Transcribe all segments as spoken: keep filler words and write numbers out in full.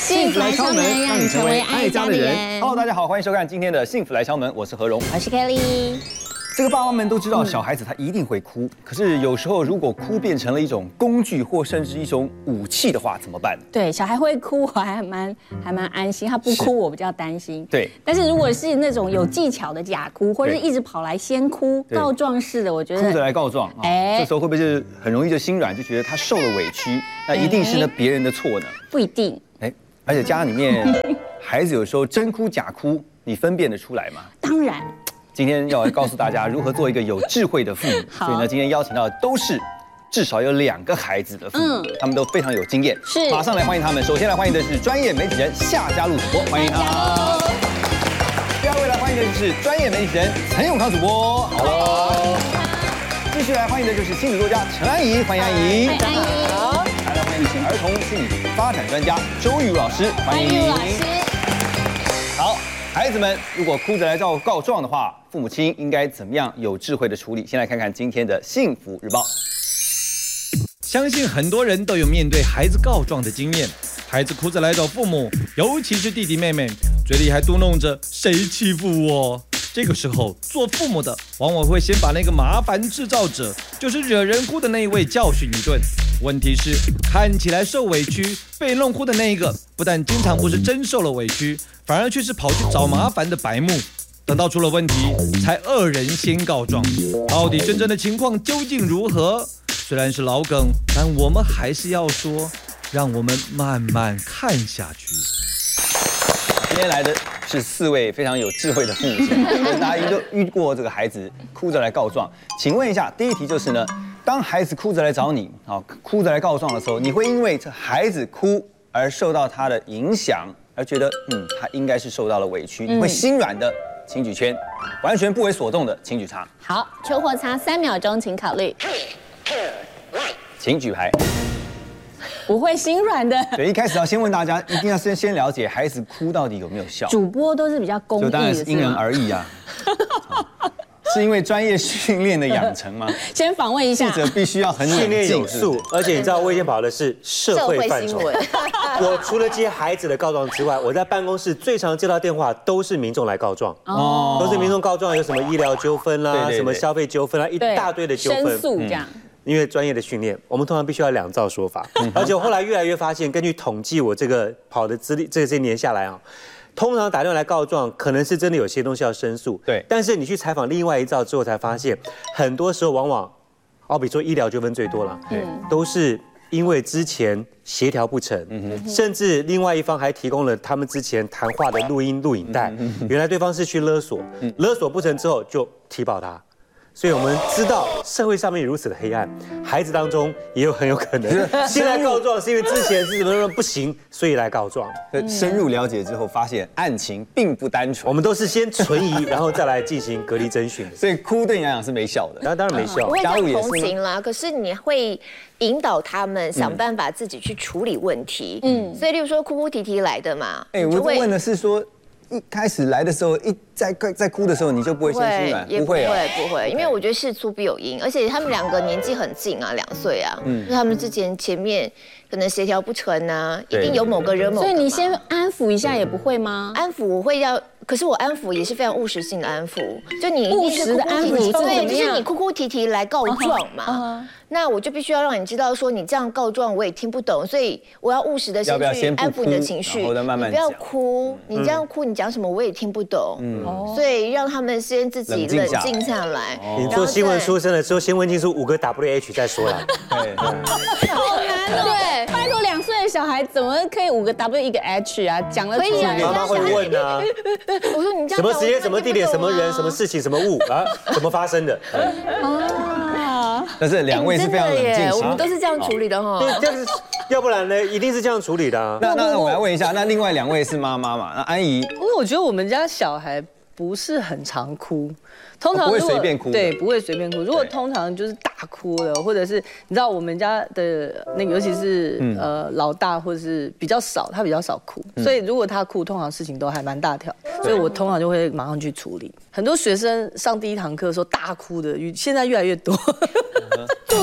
幸福来敲门，让你成为爱家的人。 Hello， 大家好，欢迎收看今天的《幸福来敲门》，我是何荣， 我是 Kelly。 这个爸妈们都知道，小孩子他一定会哭，可是有时候如果哭变成了一种工具，或甚至一种武器的话，怎么办？ 对，小孩会哭，我还蛮还蛮安心；他不哭，我比较担心。 对。 但是如果是那种有技巧的假哭，或者是一直跑来先哭、告状式的，我觉得哭着来告状，哎，这时候会不会是很容易就心软，就觉得他受了委屈，那一定是呢别人的错呢？ 不一定。 哎，而且家里面孩子有时候真哭假哭，你分辨得出来吗？ 当然。 今天要来告诉大家如何做一个有智慧的父母，所以呢，今天邀请到的都是至少有两个孩子的父母，他们都非常有经验。 是， 马上来欢迎他们。首先来欢迎的是专业媒体人夏嘉璐主播，欢迎他。第二位来欢迎的是专业媒体人陈永康主播，好。继续来欢迎的就是亲子作家陈安怡，欢迎安怡。 安怡好。 还来欢迎儿童心理发展专家周玉茹老师，欢迎。 欢迎老师。 好。孩子们，如果哭着来告告状的话，父母亲应该怎么样有智慧的处理？先来看看今天的《幸福日报》。 相信很多人都有面对孩子告状的经验，孩子哭着来找父母，尤其是弟弟妹妹，嘴里还嘟哝着“谁欺负我”。这个时候，做父母的往往会先把那个麻烦制造者，就是惹人哭的那一位教训一顿。问题是，看起来受委屈、被弄哭的那一个，不但经常不是真受了委屈，反而却是跑去找麻烦的白目。等到出了问题，才恶人先告状。到底真正的情况究竟如何？虽然是老梗，但我们还是要说，让我们慢慢看下去。 今天来的是四位非常有智慧的父母亲，大家应该都遇过这个孩子哭着来告状。请问一下，第一题就是呢，当孩子哭着来找你，啊，哭着来告状的时候，你会因为这孩子哭而受到他的影响，而觉得嗯，他应该是受到了委屈，你会心软的，请举圈；完全不为所动的，请举叉。 好，秋或差三秒钟，请考虑。 请举牌。 不会心软的。 对，一开始要先问大家，一定要先先了解孩子哭到底有没有效。 主播都是比较公益的， 就当然是因人而异啊。是因为专业训练的养成吗？ 先访问一下， 记者必须要很训练有素，而且你知道我以前跑的是社会范畴。我除了接孩子的告状之外，我在办公室最常接到电话都是民众来告状，哦，都是民众告状，有什么医疗纠纷啦，什么消费纠纷啦，一大堆的纠纷， 申诉这样。 因为专业的训练，我们通常必须要两造说法，而且我后来越来越发现，根据统计，我这个跑的资历，这这年下来啊，通常打电话来告状，可能是真的有些东西要申诉， 对。 但是你去采访另外一造之后，才发现，很多时候往往，好比说医疗纠纷最多了，对，都是因为之前协调不成，嗯、甚至另外一方还提供了他们之前谈话的录音录影带，嗯、原来对方是去勒索，嗯、勒索不成之后就提报他。所以我们知道社会上面如此的黑暗，孩子当中也有很有可能现在告状是因为之前是什么不行，所以来告状。 深入了解之后，发现案情并不单纯。 我们都是先存疑，然后再来进行隔离侦讯。 所以哭对你来讲是没效的， 那当然没效。 不会这样同情啦，可是你会引导他们想办法自己去处理问题。嗯，所以例如说哭哭啼啼来的嘛， 哎，我问的是说。一开始来的时候，一在在哭的时候，你就不会先心软， 不会，不会，不会，因为我觉得事出必有因，而且他们两个年纪很近啊，两岁啊，嗯，就他们之前前面可能协调不成啊，一定有某个人某个。 所以你先安抚一下也不会吗？ 安抚我会要，可是我安抚也是非常务实性的安抚，就你务实的安抚， 对，就是你哭哭啼啼来告状嘛。那我就必须要让你知道，说你这样告状我也听不懂，所以我要务实的先去安抚你的情绪，你不要哭，你这样哭你讲什么我也听不懂，所以让他们先自己冷静下来。 你做新闻出身的时候，先问清楚五个 W H 再说啦。 对，好难哦。对，拜托两岁的小孩怎么可以五个 W 一个 H 啊？讲了可以啊， 妈妈会问啊。 我说你这样什么时间、什么地点、什么人、什么事情、什么物啊？怎么发生的？ 啊！但是两位是非常冷静， 我们都是这样处理的哈。 这样子，要不然呢，一定是这样处理的啊。 那那我来问一下，那另外两位是妈妈嘛？那安怡， 因为我觉得我们家小孩不是很常哭，通常不会随便哭， 对，不会随便哭。如果通常就是大哭了，或者是你知道我们家的那个，尤其是呃老大或者是比较少，他比较少哭，所以如果他哭，通常事情都还蛮大条，所以我通常就会马上去处理。很多学生上第一堂课的时候大哭的，现在越来越多。 作文课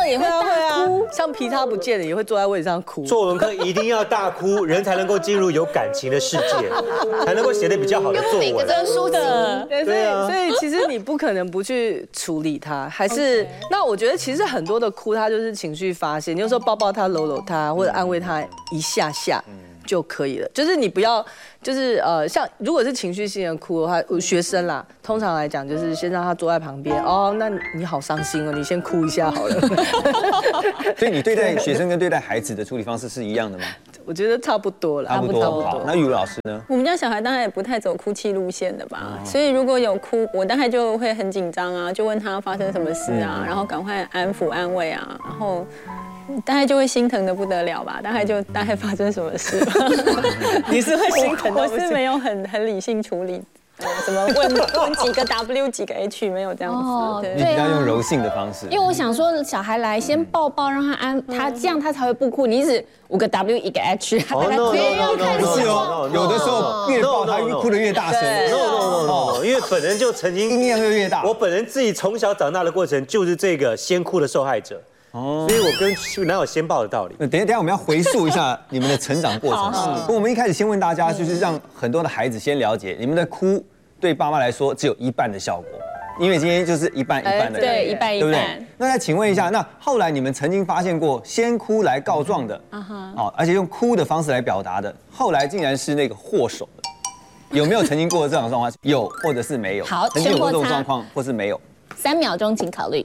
也会大哭， 啊、像皮他不见了也会坐在位置上哭。 作文课一定要大哭，人才能够进入有感情的世界，才能够写得比较好的作文。 每个都输的， 对，所以所以其实你不可能不去处理它，还是 okay. 那我觉得其实很多的哭，它就是情绪发泄。你有时候抱抱他、搂搂他，或者安慰他一下下。就可以了，就是你不要，就是呃，像如果是情绪性的哭的话，学生啦，通常来讲就是先让他坐在旁边，哦，那你好伤心哦，你先哭一下好了。 所以你对待学生跟对待孩子的处理方式是一样的吗？ 我觉得差不多了， 差不多。好，那语文老师呢？ 我们家小孩当然也不太走哭泣路线的吧，所以如果有哭，我大概就会很紧张啊，就问他发生什么事啊，然后赶快安抚安慰啊，然后。大概就会心疼的不得了吧，大概就大概发生什么事吧。 你是会心疼的？ 我是没有很很理性处理，什么问问几个 W 几个 H 没有这样子。哦、 你比较用柔性的方式。 因为我想说，小孩来先抱抱，让他安，他这样他才会不哭。你只五个 W 一个 H， 他大概不要看不是哦，有的时候越抱他越哭得越大声。 No no no no， 因为本人就曾经音量就越大。 我本人自己从小长大的过程就是这个先哭的受害者。哦，所以我跟哪有先报的道理？ 等一下，等一下，我们要回溯一下你们的成长过程。不过我们一开始先问大家，就是让很多的孩子先了解，你们的哭对爸妈来说只有一半的效果，因为今天就是一半一半的， 对，一半一半，对不对？ 那再请问一下，那后来你们曾经发现过先哭来告状的，哦，而且用哭的方式来表达的，后来竟然是那个祸首的，有没有曾经过这种状况？有，或者是没有？ 好， 曾经有过这种状况，或是没有？ 三秒钟，请考虑。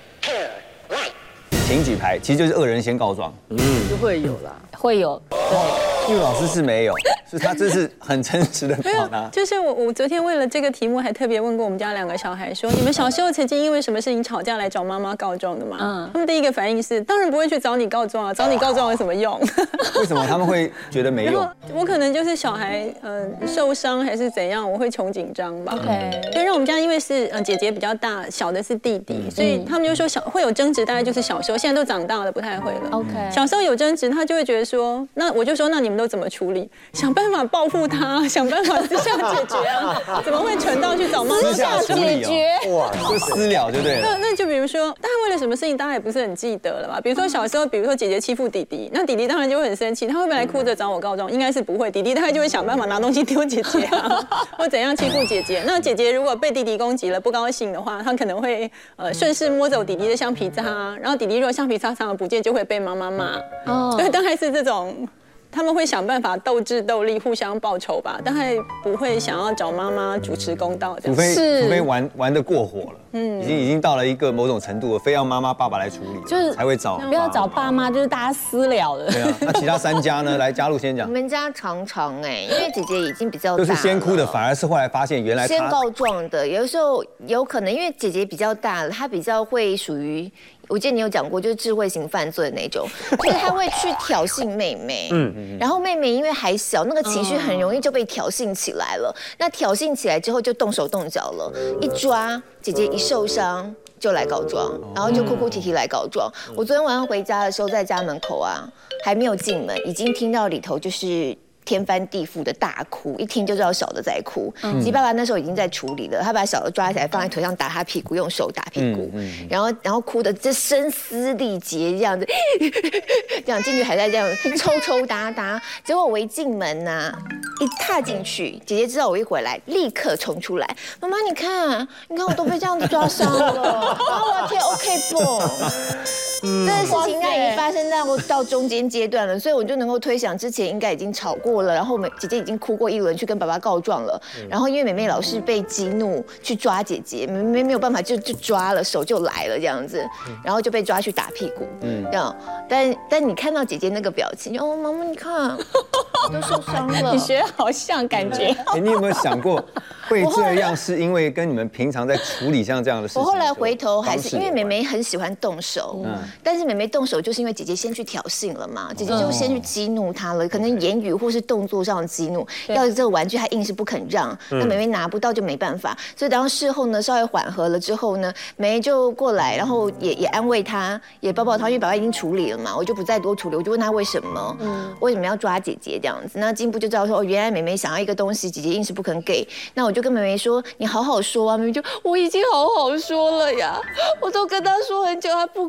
请举牌，其实就是恶人先告状， 嗯，就会有啦， 会有， 对。玉老师是没有，是他这是很真实的表达。 就是我，我昨天为了这个题目还特别问过我们家两个小孩，说你们小时候曾经因为什么事情吵架来找妈妈告状的吗？嗯，他们第一个反应是，当然不会去找你告状啊，找你告状有什么用？ 为什么他们会觉得没用？ 我可能就是小孩呃受伤还是怎样，我会穷紧张吧。OK， 对，让我们家因为是呃姐姐比较大，小的是弟弟，所以他们就说小会有争执，大概就是小时候，现在都长大了，不太会了。OK， 小时候有争执，他就会觉得说，那我就说，那你们都怎么处理？想办法报复他，想办法私下解决啊！怎么会蠢到去找妈妈私下解决？哇，就私了就对了。 那那就比如说，大概为了什么事情，大家也不是很记得了吧？比如说小时候，比如说姐姐欺负弟弟，那弟弟当然就会很生气，他会不会来哭着找我告状？应该是不会，弟弟大概就会想办法拿东西丢姐姐啊，或怎样欺负姐姐。那姐姐如果被弟弟攻击了，不高兴的话，她可能会呃顺势摸走弟弟的橡皮擦，然后弟弟如果橡皮擦常常不见，就会被妈妈骂。哦，对，大概是这种。他们会想办法斗智斗力，互相报仇吧，但还不会想要找妈妈主持公道这样。 除非除非玩玩得过火了，嗯，已经已经到了一个某种程度了，非要妈妈爸爸来处理，就是才会找。 不要找爸妈，就是大家私了的。 对啊，那其他三家呢？来，嘉露先讲。 我们家常常哎，因为姐姐已经比较大了， 就是先哭的，反而是后来发现原来先告状的，有的时候有可能因为姐姐比较大了，她比较会属于。我记得你有讲过，就是智慧型犯罪的那种，就是他会去挑衅妹妹，嗯，然后妹妹因为还小，那个情绪很容易就被挑衅起来了。那挑衅起来之后就动手动脚了，一抓姐姐一受伤就来告状，然后就哭哭啼啼来告状。我昨天晚上回家的时候，在家门口啊，还没有进门，已经听到里头就是。天翻地覆的大哭，一听就知道小的在哭。其实爸爸那时候已经在处理了，他把小的抓起来放在腿上打他屁股，用手打屁股，嗯嗯、然后然后哭的这声嘶力竭这样子，这样进去还在这样抽抽搭搭。结果我一进门呐、啊，一踏进去，姐姐知道我一回来，立刻冲出来，妈妈你看，你看我都被这样子抓伤了，然后我要贴 OK 绷。这个事情应该已经发生到到中间阶段了，所以我就能够推想之前应该已经吵过了，然后姐姐已经哭过一轮去跟爸爸告状了，然后因为妹妹老是被激怒去抓姐姐，妹妹没有办法就就抓了，手就来了这样子，然后就被抓去打屁股，这样，但但你看到姐姐那个表情，哦妈妈你看，我都受伤了， 你学好像感觉， 哎你有没有想过会这样是因为跟你们平常在处理像这样的事情？ 我后来回头还是因为妹妹很喜欢动手，嗯。但是妹妹动手就是因为姐姐先去挑衅了嘛，姐姐就先去激怒她了，可能言语或是动作上的激怒。要是这个玩具她硬是不肯让，那妹妹拿不到就没办法。所以等到事后呢稍微缓和了之后呢，妹妹就过来，然后也也安慰她，也抱抱她，因为爸爸已经处理了嘛，我就不再多处理，我就问她为什么，嗯，为什么要抓姐姐这样子。那进一步就知道说，哦，原来妹妹想要一个东西，姐姐硬是不肯给。那我就跟妹妹说，你好好说啊。妹妹就我已经好好说了呀，我都跟她说很久，她不给我。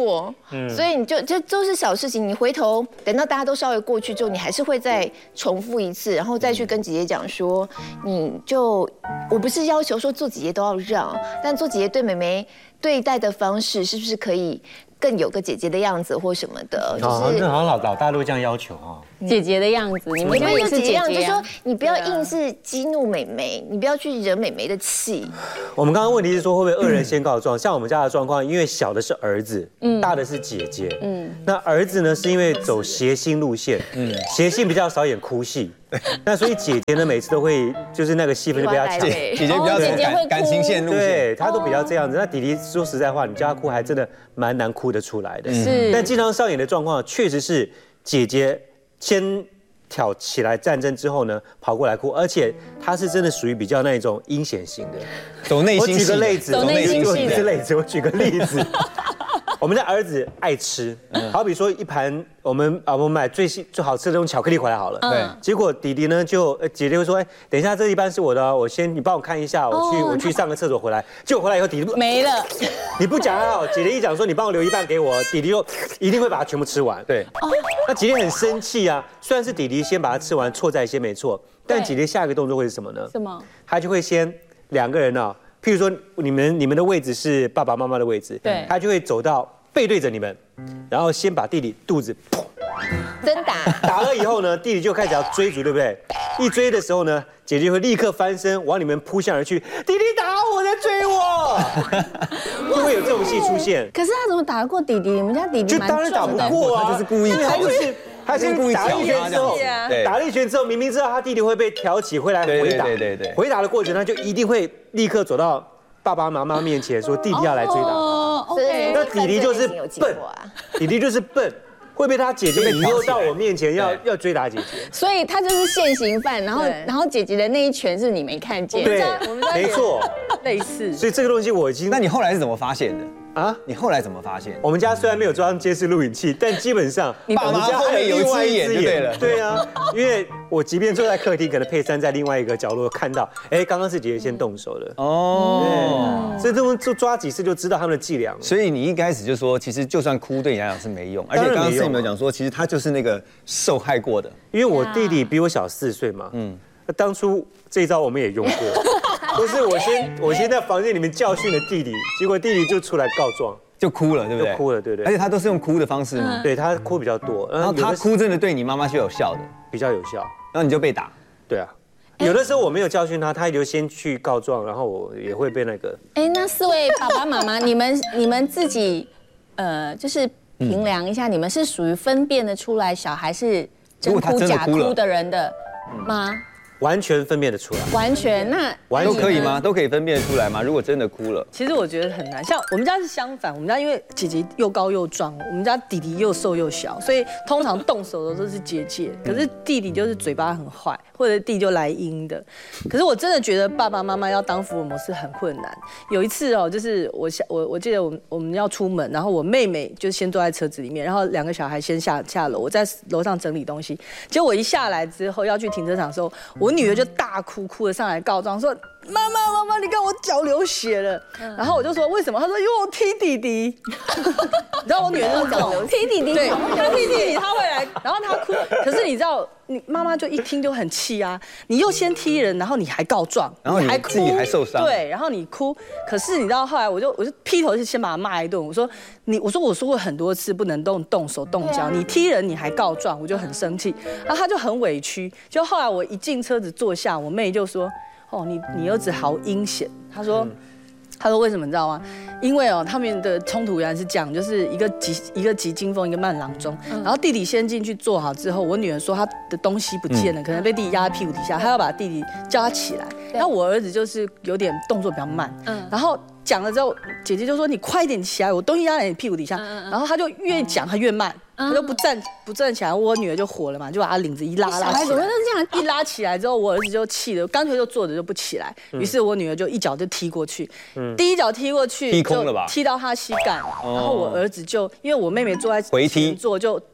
过，所以你就这都是小事情，你回头等到大家都稍微过去之后，你还是会再重复一次，然后再去跟姐姐讲说，你就我不是要求说做姐姐都要让，但做姐姐对妹妹对待的方式是不是可以更有个姐姐的样子或什么的？ 就是好像老老大都这样要求啊。 姐姐的样子，你们家也是姐姐样， 就说你不要硬是激怒妹妹，你不要去惹妹妹的气。 我们刚刚问题是说会不会恶人先告状？像我们家的状况，因为小的是儿子，大的是姐姐，嗯，那儿子呢是因为走谐星路线，嗯，谐星比较少演哭戏，那所以姐姐呢每次都会就是那个戏份就被他抢， 姐姐比较走感感情线路线， 对，她都比较这样子。那弟弟说实在话，你叫他哭还真的蛮难哭得出来的，是。但经常上演的状况确实是姐姐先挑起来战争之后呢，跑过来哭，而且他是真的属于比较那种阴险型的， 走内心戏。 我举个例子， 走内心戏的例子，我举个例子。我们家儿子爱吃，好比说一盘我们啊，我们买最最好吃的那种巧克力回来好了，对。结果弟弟呢就姐姐会说，哎，等一下这一半是我的，我先你帮我看一下，我去我去上个厕所回来。结果回来以后弟弟没了， 你不讲还好，姐姐一讲说你帮我留一半给我，弟弟就一定会把它全部吃完。对，那姐姐很生气啊，虽然是弟弟先把它吃完，错在先没错，但姐姐下一个动作会是什么呢？ 什么？ 她就会先两个人啊。譬如说，你们你们的位置是爸爸妈妈的位置， 对， 他就会走到背对着你们，然后先把弟弟肚子砰真打打了以后呢，弟弟就开始要追逐，对不对？一追的时候呢，姐姐会立刻翻身往你们扑向而去，弟弟打我，在追我，就会有这种戏出现。 可是他怎么打得过弟弟？你们家弟弟就当然打不过啊， 他就是故意， 他就是他先故意打了一拳之后，打了一拳之后，明明知道他弟弟会被挑起，会来回打， 对对对， 回打的过程他就一定会立刻走到爸爸妈妈面前说弟弟要来追打他。那弟弟就是笨，弟弟就是笨。会被他姐姐引诱到我面前要要追打姐姐， 所以他就是现行犯，然后然后姐姐的那一拳是你没看见， 对，没错， 类似。 所以这个东西我已经， 那你后来是怎么发现的？啊，你后来怎么发现？ 我们家虽然没有装监视录影器，但基本上爸妈后面有一只眼就对了。 对啊，因为我即便坐在客厅，可能佩珊在另外一个角落看到，哎，刚刚是姐姐先动手的。哦，所以这种就抓几次就知道他们的伎俩。 所以你一开始就说，其实就算哭对你来讲是没用，而且刚刚是你们讲说，其实他就是那个受害过的。 因为我弟弟比我小四岁嘛，嗯，当初这一招我们也用过。就是我先我先在房间里面教训了弟弟，结果弟弟就出来告状， 就哭了，对不对？ 就哭了，对对。 而且他都是用哭的方式吗？ 对，他哭比较多， 然后他哭真的对你妈妈是有效的， 比较有效。 然后你就被打， 对啊。有的时候我没有教训他，他就先去告状，然后我也会被那个。 哎，那四位爸爸妈妈，你们你们自己呃，就是评量一下，你们是属于分辨得出来小孩是真哭假哭的人的吗？ 完全分辨得出来， 完全那都可以吗？都可以分辨得出来吗？如果真的哭了， 其实我觉得很难。像我们家是相反，我们家因为姐姐又高又壮，我们家弟弟又瘦又小，所以通常动手的都是姐姐，可是弟弟就是嘴巴很坏，或者弟就来阴的。可是我真的觉得爸爸妈妈要当福尔摩斯很困难。有一次哦，就是我下我我记得我们我们要出门，然后我妹妹就先坐在车子里面，然后两个小孩先下下楼，我在楼上整理东西。结果我一下来之后要去停车场的时候，我。我女儿就大哭，哭着上来告状说：“妈妈，妈妈，你看我脚流血了。”然后我就说：“为什么？”她说：“因为我踢弟弟。”你知道我女儿就是脚流踢弟弟， 对，她踢弟弟，她会来，然后她哭。可是你知道，你妈妈就一听就很气啊！你又先踢人，然后你还告状， 然后你还自己还受伤， 对，然后你哭。可是你知道后来我就我就劈头就先把她骂一顿，我说：“你，我说我说过很多次不能动动手动脚，你踢人你还告状，我就很生气。”然后她就很委屈。就后来我一进车子坐下，我妹就说：“哦，你你儿子好阴险。”她说。嗯他说：“为什么你知道吗？因为哦，他们的冲突原来是这样，就是一个急一个急惊风，一个慢郎中。然后弟弟先进去坐好之后，我女儿说她的东西不见了，可能被弟弟压在屁股底下，她要把弟弟叫他起来。那我儿子就是有点动作比较慢，然后讲了之后，姐姐就说：‘你快一点起来，我东西压在你屁股底下。’然后他就越讲他越慢。”他就不站不站起来，我女儿就火了嘛，就把他领子一拉拉起来。小孩怎么能这样？一拉起来之后，我儿子就气了，干脆就坐着就不起来。于是我女儿就一脚就踢过去，第一脚踢过去， 踢空了吧？ 踢到他膝盖，然后我儿子就因为我妹妹坐在前座就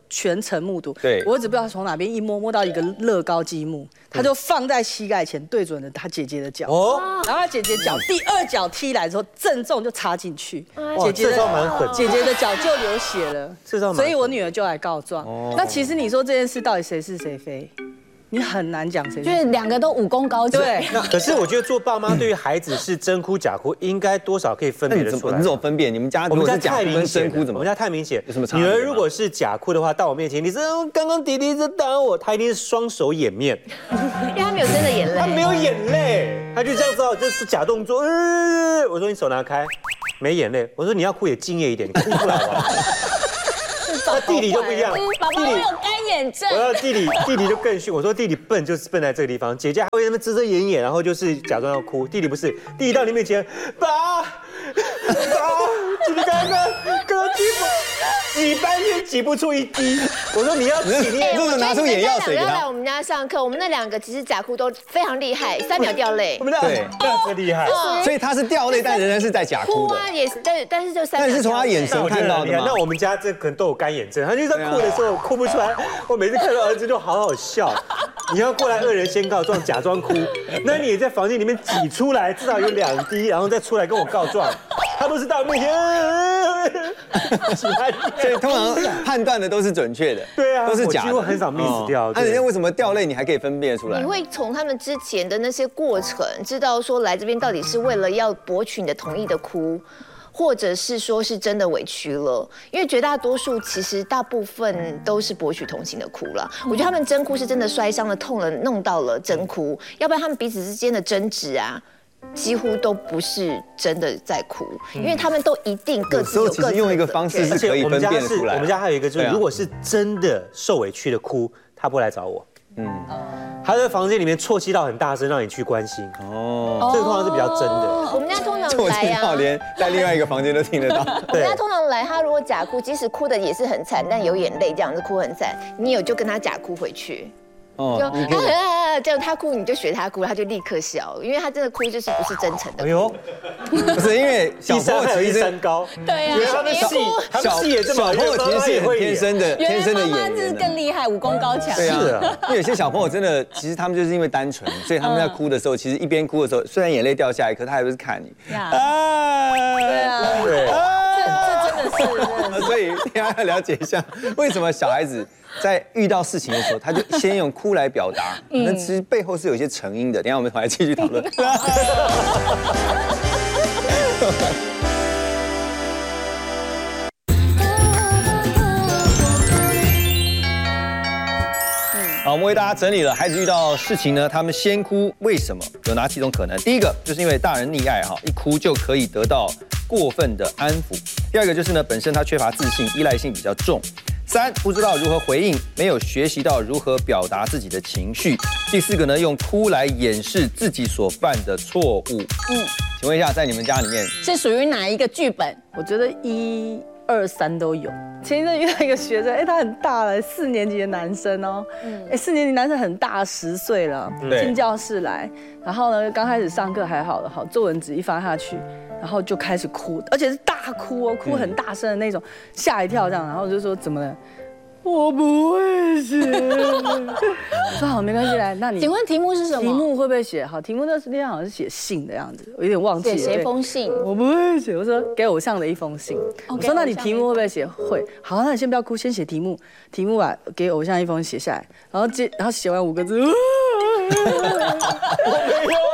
全程目睹。 对， 我儿子不知道从哪边一摸摸到一个乐高积木，他就放在膝盖前，对准了他姐姐的脚。哦，然后他姐姐脚第二脚踢来之后，正中就插进去，姐姐的蛮狠， 姐姐的脚就流血了。所以我女儿就来告状。那其实你说这件事到底谁是谁非？你很难讲谁， 就是两个都武功高强。 对， 那可是我觉得做爸妈对于孩子是真哭假哭，应该多少可以分别得出来。 你怎么分辨？你们家我们家太明显，哭怎么？ 我们家太明显。 有什么差别？ 女儿如果是假哭的话，到我面前，你是刚刚弟弟在打我，她一定是双手掩面， 因为她没有真的眼泪， 她没有眼泪，她就这样子哦，这是假动作。呃，我说你手拿开，没眼泪。我说你要哭也敬业一点，你哭出来吧。那弟弟就不一样， 宝宝我有干眼症。 我要弟弟，弟弟就更逊。我说弟弟笨就是笨在这个地方，姐姐还会那么遮遮掩掩，然后就是假装要哭。弟弟不是，弟弟到你面前，爸，爸，弟弟刚刚刚刚挤不挤半天挤不出一滴。我说你要挤，你如果拿出眼药水给他。 来我们家上课，我们那两个其实假哭都非常厉害，三秒掉泪。 我们俩对，这厉害。 所以他是掉泪，但仍然是在假哭的。 哭啊，也是，但但是就三秒。 但是从他眼神看到的吗？ 那我们家这可能都有干眼症，他就在哭的时候哭不出来。我每次看到儿子就好好笑。你要过来恶人先告状，假装哭，那你也在房间里面挤出来，至少有两滴，然后再出来跟我告状。他都是到面前， 所以通常判断的都是准确的， 对啊， 都是假的， 几乎很少 miss 掉。 那人家为什么掉泪，你还可以分辨出来？ 你会从他们之前的那些过程，知道说来这边到底是为了要博取你的同意的哭，或者是说是真的委屈了，因为绝大多数其实大部分都是博取同情的哭了。我觉得他们真哭是真的摔伤了、痛了，弄到了真哭，要不然他们彼此之间的争执啊。几乎都不是真的在哭，因为他们都一定各自有各自的。 其实用一个方式是可以分辨得出来。 我们家还有一个就是，如果是真的受委屈的哭，他不会来找我。嗯，他在房间里面啜泣到很大声，让你去关心。哦，这个通常是比较真的。 我们家通常来啜泣到连在另外一个房间都听得到。 我们家通常来，他如果假哭，即使哭的也是很惨，但有眼泪这样子哭很惨，你有就跟他假哭回去。哦，就啊，这样他哭你就学他哭，他就立刻笑，因为他真的哭就是不是真诚的。哎呦， 不是因为小朋友其实三高， 对呀， 他们戏，他们戏也这么好， 小朋友其实是很天生的，天生的演员， 是更厉害，武功高强。 对啊，因为有些小朋友真的，其实他们就是因为单纯，所以他们在哭的时候，其实一边哭的时候，虽然眼泪掉下来，可他还不是看你。啊， 对啊， 对， 这真的是， 所以大家要了解一下，为什么小孩子。在遇到事情的时候，他就先用哭来表达，那其实背后是有一些成因的。等一下我们回来继续讨论。好，我们为大家整理了孩子遇到事情呢，他们先哭，为什么？有哪几种可能？第一个就是因为大人溺爱哈，一哭就可以得到过分的安抚。第二个就是呢，本身他缺乏自信，依赖性比较重。三，不知道如何回应，没有学习到如何表达自己的情绪。第四个呢，用哭来掩饰自己所犯的错误。嗯，请问一下，在你们家里面是属于哪一个剧本？ 我觉得一二三都有。前一阵遇到一个学生，哎，他很大了，四年级的男生哦，哎，四年级男生很大，十岁了，进教室来，然后呢，刚开始上课还好了，好，作文纸一发下去。然后就开始哭，而且是大哭哦，哭很大声的那种，吓一跳这样。然后我就说怎么了？我不会写。我说好，没关系，来，那你。 请问题目是什么？ 题目会不会写？好，题目那天好像是写信的样子，我有点忘记了。 写封信。 我不会写，我说给偶像的一封信。我说那你题目会不会写？会。好，那你先不要哭，先写题目。题目啊，给偶像一封写下来，然后接，然后写完五个字。我没有。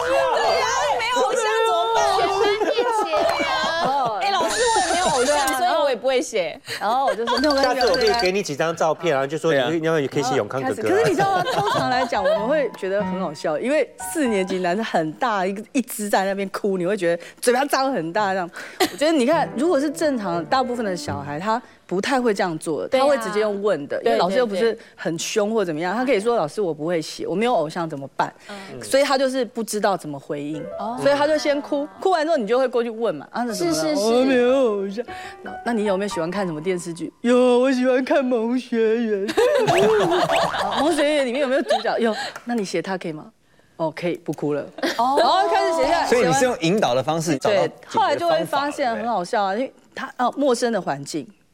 不会写， 然后我就说， 下次我可以给你几张照片，然后就说你要不要可以写永康哥哥。 可是你知道吗？通常来讲，我们会觉得很好笑，因为四年级男生很大一个一只在那边哭，你会觉得嘴巴张很大这样。我觉得你看，如果是正常，大部分的小孩他不太会这样做的，他会直接用问的，因为老师又不是很凶或怎么样，他可以说老师我不会写，我没有偶像怎么办？所以他就是不知道怎么回应，所以他就先哭，哭完之后你就会过去问嘛，啊是是是，我没有偶像，那你有没有喜欢看什么电视剧？有，我喜欢看《萌学园》。《萌学园》里面有没有主角？有，那你写他可以吗？哦，可以，不哭了。哦，然后开始写下来。 所以你是用引导的方式找到。 对，后来就会发现很好笑啊，因为他哦陌生的环境。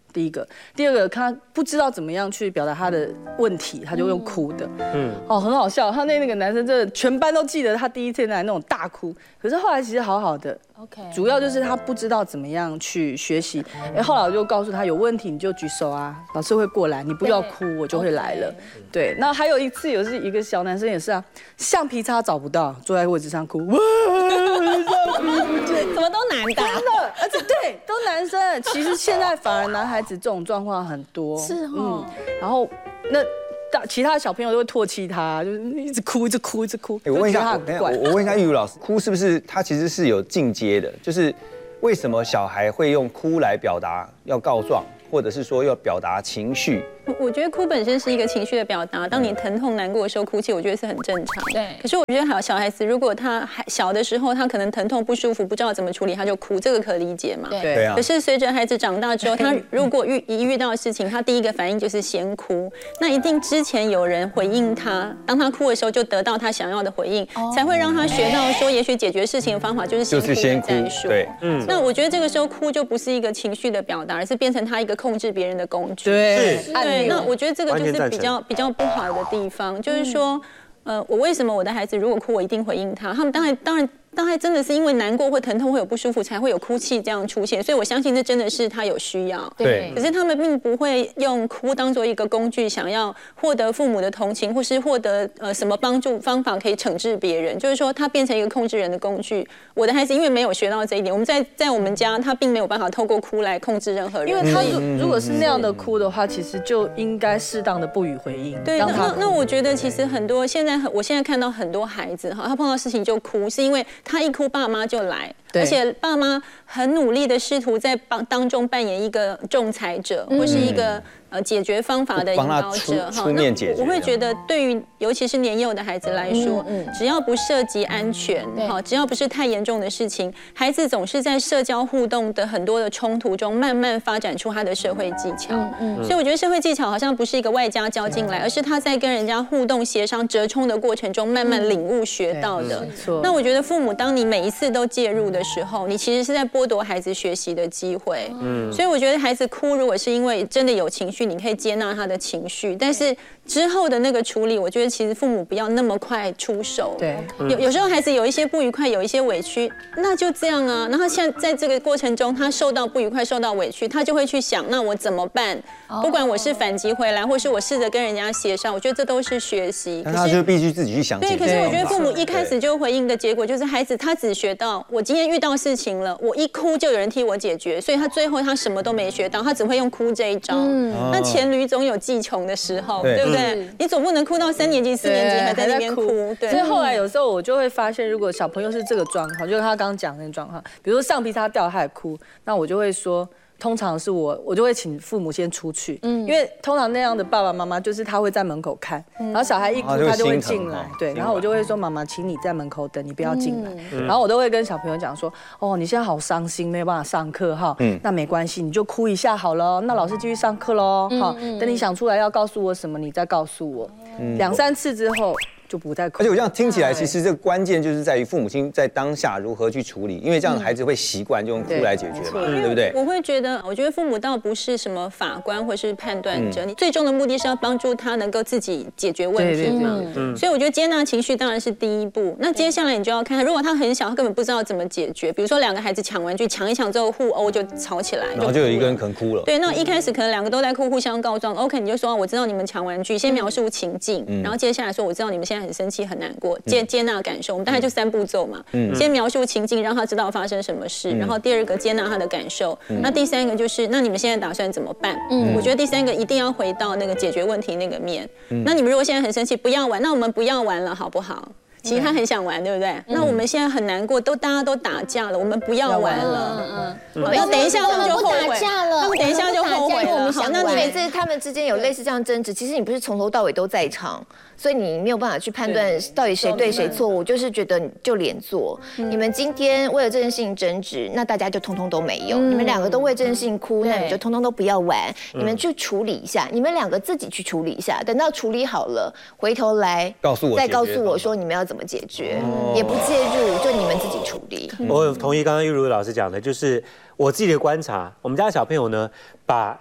第一个，第二个，他不知道怎么样去表达他的问题，他就用哭的。嗯，哦，很好笑。他那那个男生真的全班都记得他第一天来那种大哭，可是后来其实好好的。OK， 主要就是他不知道怎么样去学习。哎，后来我就告诉他，有问题你就举手啊，老师会过来，你不要哭，我就会来了。对，那还有一次，有是一个小男生也是啊，橡皮擦找不到，坐在位置上哭，哇，橡皮不见， 怎么都男的， 真的，而且对，都男生。其实现在反而男孩子这种状况很多， 是哦。 然后那。其他小朋友都会唾弃他，就是一直哭，一直哭，一直哭。 我问一下，我我问一下玉如老师，哭是不是他其实是有进阶的？就是为什么小孩会用哭来表达要告状，或者是说要表达情绪？ 我觉得哭本身是一个情绪的表达，当你疼痛难过的时候哭泣，我觉得是很正常。 对。 可是我觉得还有小孩子，如果他还小的时候，他可能疼痛不舒服，不知道怎么处理，他就哭，这个可理解嘛。 对。 对啊。 可是随着孩子长大之后，他如果遇一遇到事情，他第一个反应就是先哭，那一定之前有人回应他，当他哭的时候就得到他想要的回应，哦、才会让他学到说，也许解决事情的方法就是先哭再说。 对。 嗯。那我觉得这个时候哭就不是一个情绪的表达，而是变成他一个控制别人的工具。 对。 对。那我觉得这个。就是比较比较不好的地方，就是说，呃，我为什么我的孩子如果哭，我一定回应他？他们当然当然。当然真的是因为难过或疼痛会有不舒服，才会有哭泣这样出现，所以我相信这真的是他有需要。 对。 可是他们并不会用哭当做一个工具，想要获得父母的同情，或是获得呃什么帮助方法可以惩治别人。就是说，他变成一个控制人的工具。我的孩子因为没有学到这一点，我们在在我们家，他并没有办法透过哭来控制任何人。 因为他如果是那样的哭的话，其实就应该适当的不予回应。 对。那那我觉得其实很多现在我现在看到很多孩子哈，他碰到事情就哭，是因为他一哭，爸妈就来，而且爸妈很努力的试图在帮当中扮演一个仲裁者，或是一个呃解决方法的引导者哈。那我会觉得，对于尤其是年幼的孩子来说，只要不涉及安全哈，只要不是太严重的事情，孩子总是在社交互动的很多的冲突中，慢慢发展出他的社会技巧。所以我觉得社会技巧好像不是一个外加教进来，而是他在跟人家互动、协商、折冲的过程中，慢慢领悟学到的。那我觉得父母，当你每一次都介入的时候，你其实是在剥夺孩子学习的机会。嗯，所以我觉得孩子哭，如果是因为真的有情绪，你可以接纳他的情绪，但是之后的那个处理，我觉得其实父母不要那么快出手。 对， 有有时候孩子有一些不愉快，有一些委屈，那就这样啊。然后现在在这个过程中，他受到不愉快，受到委屈，他就会去想，那我怎么办？不管我是反击回来，或是我试着跟人家协商，我觉得这都是学习。 但他就必须自己去想。 对，可是我觉得父母一开始就回应的结果，就是孩子他只学到我今天遇到事情了，我一哭就有人替我解决，所以他最后他什么都没学到，他只会用哭这一招。嗯，那黔驴总有技穷的时候，对不对？你总不能哭到三年级、四年级还在那边哭。对。 所以后来有时候我就会发现，如果小朋友是这个状况，就是他刚刚讲的那个状况，比如说橡皮擦掉，他也哭，那我就会说。通常是我，我就会请父母先出去，嗯，因为通常那样的爸爸妈妈就是他会在门口看，然后小孩一哭他就会进来，对，然后我就会说妈妈，请你在门口等，你不要进来，然后我都会跟小朋友讲说，哦，你现在好伤心，没有办法上课哈，嗯，那没关系，你就哭一下好了，那老师继续上课喽，好，等你想出来要告诉我什么，你再告诉我，两三次之后。就不再哭。 而且我这样听起来，其实这个关键就是在于父母亲在当下如何去处理，因为这样孩子会习惯就用哭来解决嘛，对不对？ 我会觉得，我觉得父母倒不是什么法官或是判断者，你最终的目的是要帮助他能够自己解决问题嘛。所以我觉得接纳情绪当然是第一步。那接下来你就要看，如果他很小，他根本不知道怎么解决，比如说两个孩子抢玩具，抢一抢之后互殴就吵起来， 然后就有一个人可能哭了。 对，那一开始可能两个都在哭，互相告状。OK， 你就说我知道你们抢玩具，先描述情境，然后接下来说我知道你们现在很生气很难。接接纳感受，我们大概就三步骤嘛。嗯，先描述情境，让他知道发生什么事，然后第二个接纳他的感受，那第三个就是那你们现在打算怎么办？嗯，我觉得第三个一定要回到那个解决问题那个面。那你们如果现在很生气，不要玩，那我们不要玩了，好不好？其实他很想玩，对不对？嗯、那我们现在很难过，都大家都打架了，我们不要玩了。嗯嗯。那等一下他们就后悔了。他们等一下就后悔了。 好，那你每次他们之间有类似这样争执，其实你不是从头到尾都在场，所以你没有办法去判断到底谁对谁错。我就是觉得就连坐，嗯、你们今天为了这件事情争执，那大家就通通都没有。嗯、你们两个都为这件事情哭，那你就通通都不要玩。嗯、你们去处理一下，你们两个自己去处理一下。等到处理好了，回头来告诉我， 再告诉我说你们要怎么解决，哦、也不介入，就你们自己处理。 我同意刚刚玉如老师讲的，就是我自己的观察，我们家的小朋友呢，把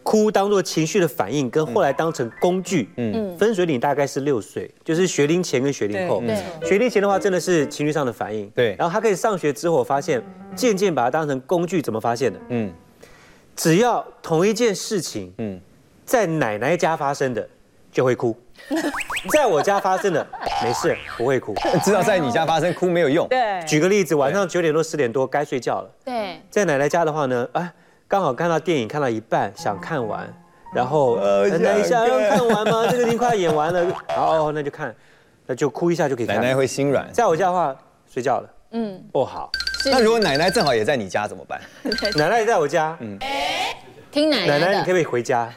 哭当做情绪的反应，跟后来当成工具，嗯，分水岭大概是六岁，就是学龄前跟学龄后。学龄前的话，真的是情绪上的反应。 对。 然后他可以上学之后，我发现渐渐把它当成工具，怎么发现的？嗯，只要同一件事情，嗯，在奶奶家发生的就会哭，在我家发生的没事不会哭。 知道在你家发生哭没有用。 对。 举个例子，晚上九点多十点多该睡觉了。 对。 在奶奶家的话呢，哎。刚好看到电影看到一半，想看完，然后奶奶一下要看完吗？这个已经快演完了，哦，那就看，那就哭一下就可以看。 奶奶会心软。 在我家的话，睡觉了。嗯，哦好。 那如果奶奶正好也在你家怎么办？ 奶奶也在我家。嗯。 听奶奶的。 奶奶，你可不可以回家？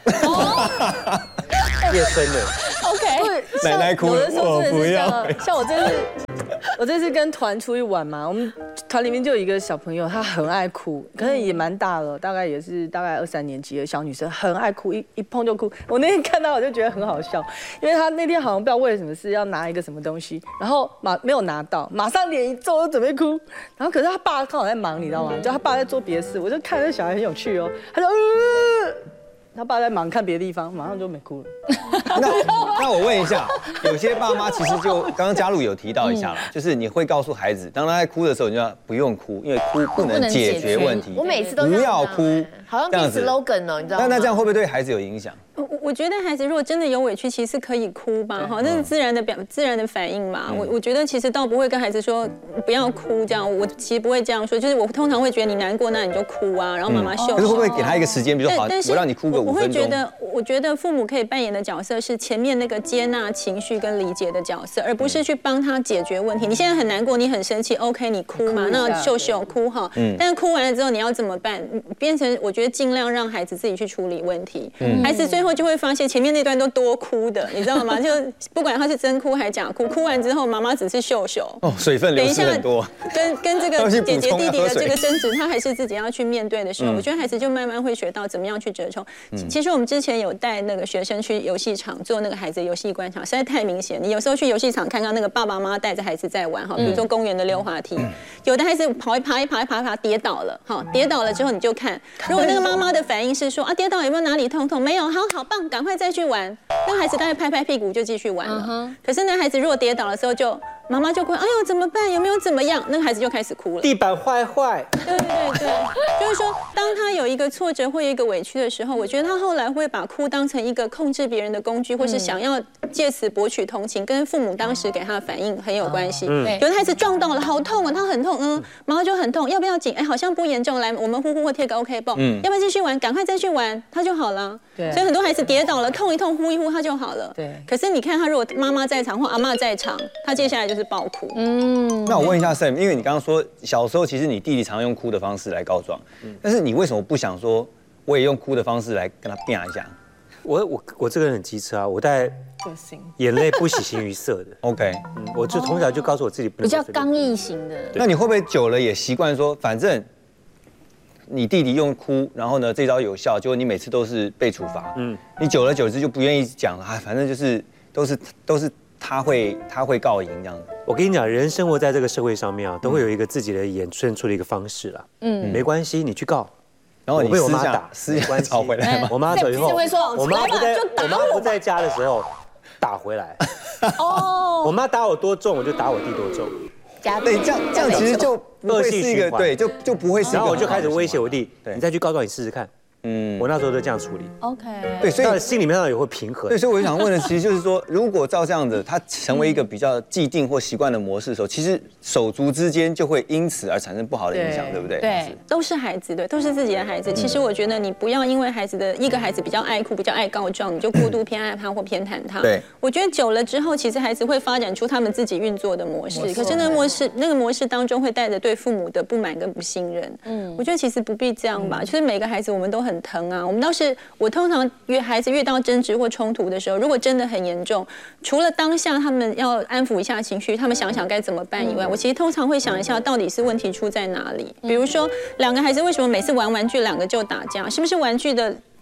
夜深了。 OK。 奶奶哭了，我不要。 像我这次，我这次跟团出去玩嘛，我们团里面就有一个小朋友，他很爱哭，可是也蛮大了，大概也是大概二三年级的小女生，很爱哭，一一碰就哭。我那天看到我就觉得很好笑，因为他那天好像不知道为了什么事要拿一个什么东西，然后马没有拿到，马上脸一皱，就准备哭。然后可是他爸刚好在忙，你知道吗？就他爸在做别的事，我就看那小孩很有趣哦，他就呃。他爸在忙看别的地方，马上就没哭了。 那那我问一下，有些爸妈其实就刚刚嘉璐有提到一下了，就是你会告诉孩子，当他在哭的时候，你就要不用哭，因为哭不能解决问题。 我每次都不要哭， 好像变 slogan 哦，你知道吗？ 那那这样会不会对孩子有影响？ 我我觉得孩子如果真的有委屈，其实可以哭吧，哈，那是自然的表自然的反应嘛。我我觉得其实倒不会跟孩子说不要哭这样，我其实不会这样说，就是我通常会觉得你难过，那你就哭啊，然后妈妈秀。 可是会不会给他一个时间，比如说好，我让你哭个五分钟？ 我会觉得，我觉得父母可以扮演的角色是前面那个接纳情绪跟理解的角色，而不是去帮他解决问题。你现在很难过，你很生气 ，OK， 你哭嘛，那秀秀哭哈。嗯。但是哭完了之后你要怎么办？变成我觉得尽量让孩子自己去处理问题。嗯。孩子最后就会发现前面那段都多哭的，你知道吗？就不管他是真哭还是假哭，哭完之后妈妈只是秀秀。哦， 水分流失很多。 跟跟这个姐姐弟弟的这个争执，他还是自己要去面对的时候，我觉得孩子就慢慢会学到怎么样去折冲。其实我们之前有带那个学生去游戏场做那个孩子游戏观察，实在太明显。你有时候去游戏场看到那个爸爸妈妈带着孩子在玩哈，比如说公园的溜滑梯，有的孩子跑一爬一爬一爬一爬跌倒了，哈，跌倒了之后你就看，如果那个妈妈的反应是说啊跌倒有没有哪里痛痛？没有，好好棒，赶快再去玩。那个孩子大概拍拍屁股就继续玩了。可是那孩子如果跌倒的时候就妈妈就会哎呦怎么办？有没有怎么样？那个孩子就开始哭了。 地板坏坏。 对对对对，就是说当他有一个挫折或有一个委屈的时候，我觉得他后来会把哭当成一个控制别人的工具，或是想要借此博取同情，跟父母当时给他的反应很有关系。有的孩子撞到了，好痛啊，他很痛，嗯，妈妈就很痛，要不要紧？哎，好像不严重，来，我们呼呼或贴个 OK 绷，要不要继续玩？赶快再去玩，他就好了。对，所以很多孩子跌倒了，痛一痛，呼一呼，他就好了。对。可是你看他如果妈妈在场或阿嬷在场，他接下来就是爆哭。嗯。 那我问一下 Sam， 因为你刚刚说小时候其实你弟弟常用哭的方式来告状，但是你为什么不想说我也用哭的方式来跟他变一下？ 我我我这个人很机车啊，我带个性，眼泪不喜形于色的。 OK， 嗯，我就从小就告诉我自己不能。 比较刚毅型的。 那你会不会久了也习惯说，反正你弟弟用哭，然后呢这招有效，结果你每次都是被处罚。嗯，你久而久之就不愿意讲了，反正就是都是都是他会他会告赢这样子。 我跟你讲，人生活在这个社会上面啊，都会有一个自己的演衬出的一个方式啦。嗯，没关系，你去告。然后你被我妈打， 私下吵回来嘛。 我妈走以后，我妈不在，我妈不在家的时候，打回来。哦。我妈打我多重，我就打我弟多重。 对，这样这样其实就恶性循环，对，就就不会是。 然后我就开始威胁我弟，你再去告状，你试试看。嗯，我那时候就这样处理。 OK。 对，所以心里面上也会平衡。 对，所以我想问的，其实就是说，如果照这样子，它成为一个比较既定或习惯的模式的时候，其实手足之间就会因此而产生不好的影响，对不对？ 对，都是孩子，对，都是自己的孩子。其实我觉得你不要因为孩子的一个孩子比较爱哭、比较爱告状，你就过度偏爱他或偏袒他。 对， 我觉得久了之后，其实孩子会发展出他们自己运作的模式，可是那个模式那个模式当中会带着对父母的不满跟不信任。嗯，我觉得其实不必这样吧，就是每个孩子我们都很疼啊，我们都。是我通常约孩子遇到争执或冲突的时候，如果真的很严重，除了当下他们要安抚一下情绪，他们想想该怎么办以外，我其实通常会想一下到底是问题出在哪里。比如说两个孩子为什么每次玩玩具两个就打架，是不是玩具的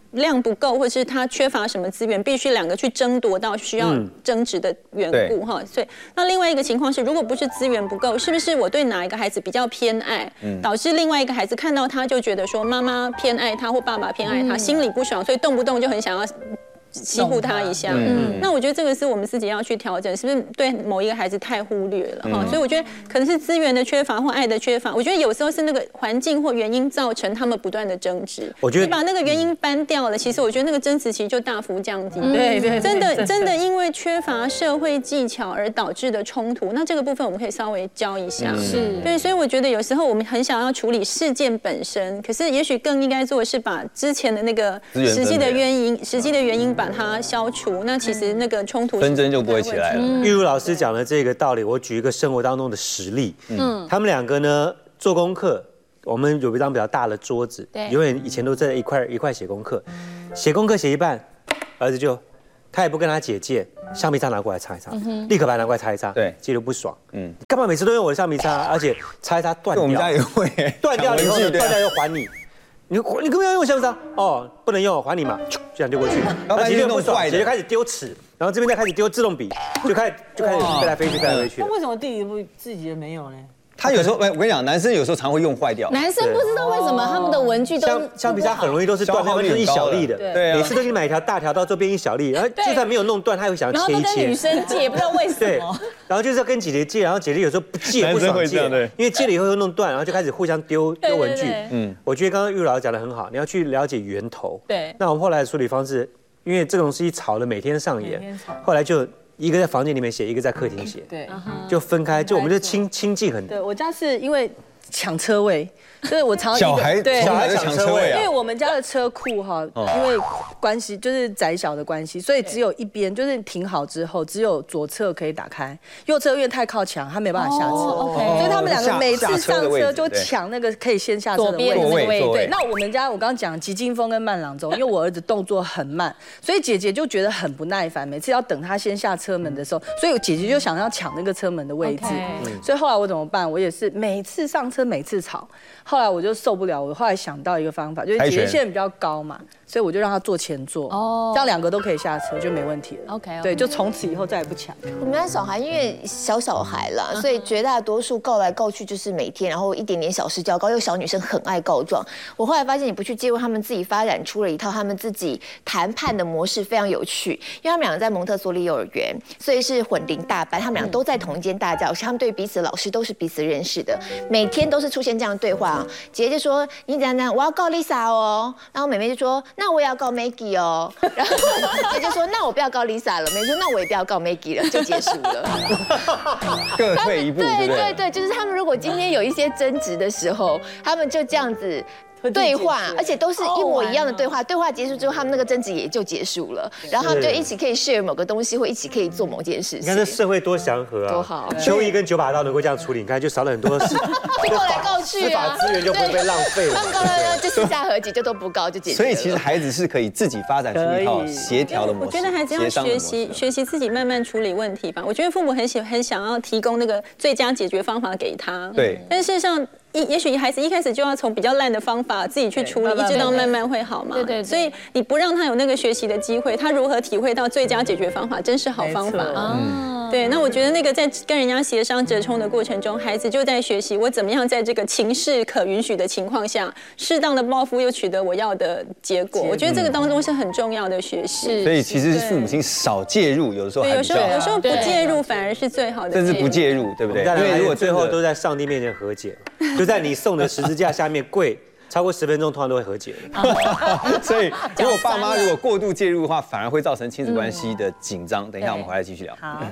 量不够，或者是他缺乏什么资源，必须两个去争夺到需要争执的缘故哈。所以那另外一个情况是，如果不是资源不够，是不是我对哪一个孩子比较偏爱，导致另外一个孩子看到他就觉得说妈妈偏爱他或爸爸偏爱他，心里不爽，所以动不动就很想要欺负他一下，嗯，那我觉得这个是我们自己要去调整，是不是对某一个孩子太忽略了哈？所以我觉得可能是资源的缺乏或爱的缺乏，我觉得有时候是那个环境或原因造成他们不断的争执。 我觉得你把那个原因搬掉了，其实我觉得那个争执其实就大幅降低。 对对， 真的真的因为缺乏社会技巧而导致的冲突，那这个部分我们可以稍微教一下。 是， 对，所以我觉得有时候我们很想要处理事件本身，可是也许更应该做的是把之前的那个实际的原因、实际的原因把它消除。那其实那个冲突纷争就不会起来了。 玉如老师讲的这个道理，我举一个生活当中的实例。嗯，他们两个呢做功课，我们有一张比较大的桌子，永远以前都在一块一块写功课，写功课写一半，儿子就他也不跟他姐借，橡皮擦拿过来擦一擦，立刻把它拿过来擦一擦， 对， 姐就不爽，嗯，干嘛每次都用我的橡皮擦，而且擦一擦断掉， 我们家也会， 断掉以后断掉又还你。你你根本要用橡皮擦哦，不能用，还你嘛，就这样丢过去。然后姐姐不爽，姐姐开始丢尺，然后这边再开始丢自动笔，就开始就开始飞来飞去，飞来飞去。 那为什么弟弟不自己的没有呢？ 他有时候，我跟你讲，男生有时候常会用坏掉。 男生不知道为什么他们的文具都橡橡皮擦很容易都是断，都是一小粒的。 对啊， 每次都去买一条大条，到这边一小粒，然后就算没有弄断，他会想要切一切。 然后都跟女生借，不知道为什么。 对，然后就是要跟姐姐借，然后姐姐有时候不借不爽借，因为借了以后又弄断，然后就开始互相丢丢文具。嗯，我觉得刚刚玉老师讲的很好，你要去了解源头。 对。 那我们后来的处理方式，因为这个东西吵了，每天上演，后来就。一个在房间里面写，一个在客厅写，对，就分开，就我们就亲亲近很多。 对我家是因为抢车位，所以我常小孩对小孩抢车位啊， 因为我们家的车库哈，因为关系就是窄小的关系，所以只有一边就是停好之后，只有左侧可以打开，右侧因为太靠墙，他没办法下车，所以他们两个每次上车就抢那个可以先下车的位置。对，那我们家我刚刚讲急惊风跟慢郎中，因为我儿子动作很慢，所以姐姐就觉得很不耐烦，每次要等他先下车门的时候，所以姐姐就想要抢那个车门的位置，所以后来我怎么办？我也是每次上车每次吵。后来我就受不了，我后来想到一个方法，就是姐姐现在比较高嘛，所以我就让她坐前座，哦，这样两个都可以下车就没问题了。OK， 对，就从此以后再也不抢。 我们家小孩因为小小孩啦，所以绝大多数告来告去就是每天，然后一点点小事就要告，因为小女生很爱告状。我后来发现你不去介入，他们自己发展出了一套他们自己谈判的模式，非常有趣。因为他们两个在蒙特梭利幼儿园，所以是混龄大班，他们俩都在同一间大教室，他们对彼此的老师都是彼此认识的，每天都是出现这样的对话。姐姐就说你怎样怎样，我要告 Lisa 哦，然后妹妹就说那我也要告 Maggie 哦，然后姐姐说那我不要告 Lisa 了，妹妹说那我也不要告 Maggie 了，就结束了。 各退一步， 对对对，就是他们如果今天有一些争执的时候，他们就这样子。对话，而且都是一模一样的对话。对话结束之后，他们那个争执也就结束了，然后他们就一起可以 share 某个东西，或一起可以做某件事情。 你看这社会多祥和啊！ 多好。 邱毅跟九把刀能够这样处理，你看就少了很多事， 就告来告去啊， 司法资源就不会被浪费了。 他们告了就私下和解，就都不告就解决。 所以其实孩子是可以自己发展出一套协调的模式。 我觉得孩子要学习学习自己慢慢处理问题吧。我觉得父母很喜很想要提供那个最佳解决方法给他， 对， 但事实上。一也许孩子一开始就要从比较烂的方法自己去处理，一直到慢慢会好嘛。对对。所以你不让他有那个学习的机会，他如何体会到最佳解决方法，真是好方法啊。对，那我觉得那个在跟人家协商折冲的过程中，孩子就在学习我怎么样在这个情势可允许的情况下，适当的报复又取得我要的结果。我觉得这个当中是很重要的学习。 所以其实父母亲少介入，有的时候有时候有时候不介入反而是最好的。 甚至不介入，对不对？ 因为如果最后都在上帝面前和解。就在你送的十字架下面跪超过十分钟，通常都会和解。 所以，如果爸妈如果过度介入的话，反而会造成亲子关系的紧张。等一下我们回来继续聊。好。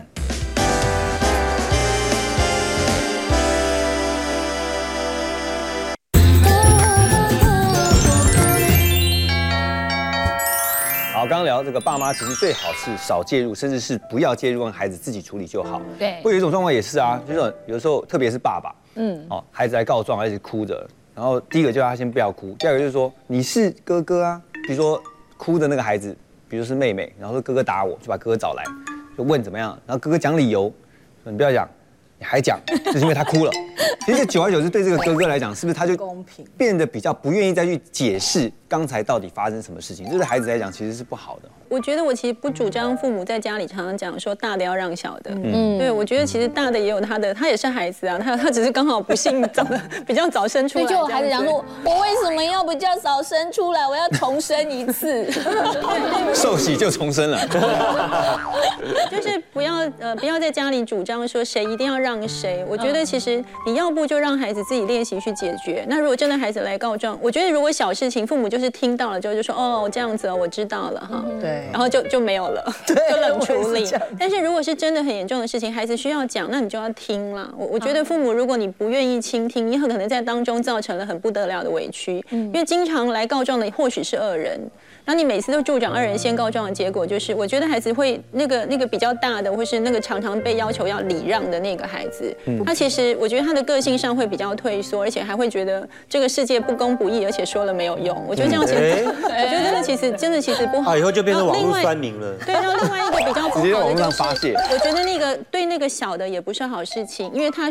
好，刚刚聊这个爸妈其实最好是少介入，甚至是不要介入，让孩子自己处理就好。 对。 不过有一种状况也是啊，就是有的时候，特别是爸爸。嗯，哦，孩子来告状，孩子哭着，然后第一个叫他先不要哭，第二个就是说你是哥哥啊，比如说哭的那个孩子，比如是妹妹，然后说哥哥打我，就把哥哥找来，就问怎么样，然后哥哥讲理由，你不要讲，你还讲，就是因为他哭了， 其实久而久之，对这个哥哥来讲，是不是他就公平变得比较不愿意再去解释刚才到底发生什么事情？这对孩子来讲其实是不好的。 我觉得我其实不主张父母在家里常常讲说大的要让小的。嗯，对，我觉得其实大的也有他的，他也是孩子啊，他他只是刚好不幸长得比较早生出来。 所以就有孩子讲说，我为什么要比较早生出来？我要重生一次。 受洗就重生了。 就是不要呃不要在家里主张说谁一定要让谁。我觉得其实你要不就让孩子自己练习去解决。那如果真的孩子来告状，我觉得如果小事情父母就是听到了之后就说哦这样子哦我知道了哈。 对。 然后就就没有了，就冷处理。但是如果是真的很严重的事情，孩子需要讲，那你就要听啦。我我觉得父母如果你不愿意倾听，你很可能在当中造成了很不得了的委屈。因为经常来告状的或许是恶人，那你每次都助长恶人先告状的结果就是，我觉得孩子会那个那个比较大的，或是那个常常被要求要礼让的那个孩子，他其实我觉得他的个性上会比较退缩，而且还会觉得这个世界不公不义，而且说了没有用。我觉得这样其实，我觉得真的其实真的其实不好。 啊，以后就变成网络酸民了。 对，然后另外一个比较不好的直接网络就是上发泄， 我觉得那个对那个小的也不是好事情，因为他